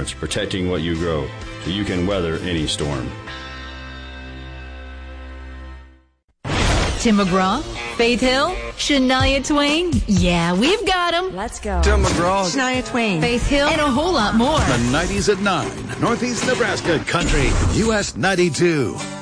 Insurance, protecting what you grow so you can weather any storm. Tim McGraw, Faith Hill, Shania Twain. Yeah, we've got them. Let's go. Tim McGraw, Shania Twain, Faith Hill, and a whole lot more. The 90s at 9, Northeast Nebraska Country, US 92.